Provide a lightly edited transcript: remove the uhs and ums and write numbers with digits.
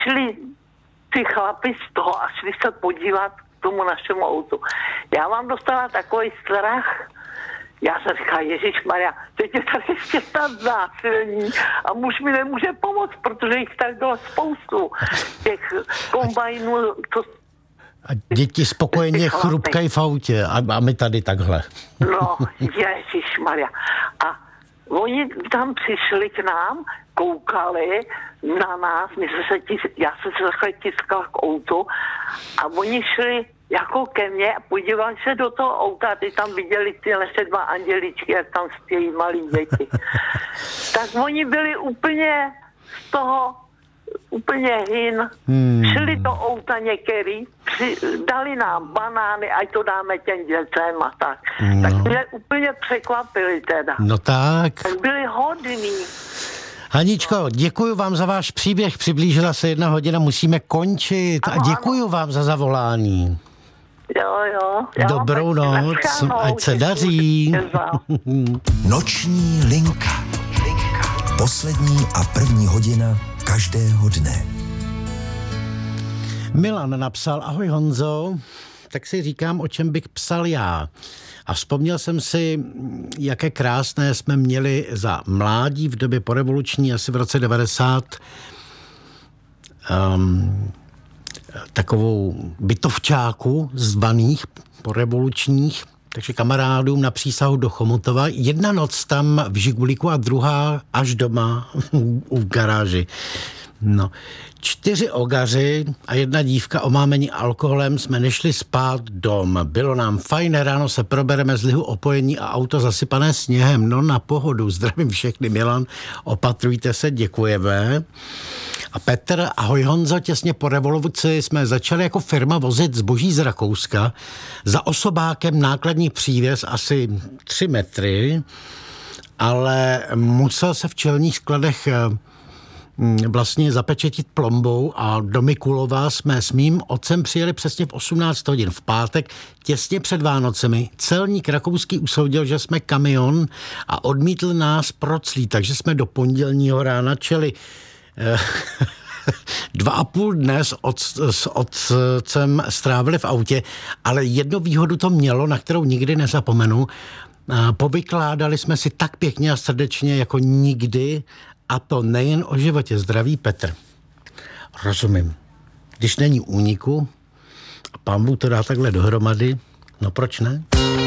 šli ty chlapi z toho a šli se podívat k tomu našemu autu. Já mám dostala takový strach. Já jsem říkala, ježišmarja, teď je tady ještě ta znásilní a muž mi nemůže pomoct, protože jich tak bylo spoustu. Těch kombajnů, a děti spokojeně chrupkají v autě a my tady takhle. No, ježišmarja. A oni tam přišli k nám, koukali na nás, já jsem se takhle tiskala k autu a oni šli jako ke mně a podívali se do toho auta a ty tam viděli ty naše dva anděličky, jak tam spějí malí děti. Tak oni byli úplně z toho úplně hin. Šli do auta některý, dali nám banány, ať to dáme těm dětem a tak. Tak mě úplně překvapili teda. No tak. Tak byli hodní. Haničko, děkuji vám za váš příběh, přiblížila se 1 hodina, musíme končit a děkuji vám za zavolání. Jo. Dobrou noc, ať se daří. Noční linka. Poslední a první hodina každého dne. Milan napsal, ahoj Honzo, tak si říkám, o čem bych psal já. A vzpomněl jsem si, jaké krásné jsme měli za mládí v době porevoluční, asi v roce 90, takovou bytovčáku zvaných porevolučních, takže kamarádům na přísahu do Chomutova. 1 noc tam v Žigulíku a druhá až doma u garáži. No, 4 ogaři a 1 dívka omámení alkoholem jsme nešli spát dom. Bylo nám fajn, ráno se probereme z lihu opojení a auto zasypané sněhem. No na pohodu, zdravím všechny, Milan, opatrujte se, děkujeme. A Petr, ahoj Honzo, těsně po revoluci jsme začali jako firma vozit zboží z Rakouska za osobákem nákladní přívěs asi 3 metry, ale musel se v čelních skladech vlastně zapečetit plombou a do Mikulova jsme s mým otcem přijeli přesně v 18 hodin v pátek, těsně před Vánocemi. Celník rakouský usoudil, že jsme kamion a odmítl nás proclít, takže jsme do pondělního rána čeli 2,5 dne s otcem strávili v autě, ale jednu výhodu to mělo, na kterou nikdy nezapomenu. Povykládali jsme si tak pěkně a srdečně jako nikdy, a to nejen o životě. Zdraví Petr. Rozumím. Když není úniku a Pán Bůh to dá takhle dohromady, no proč ne?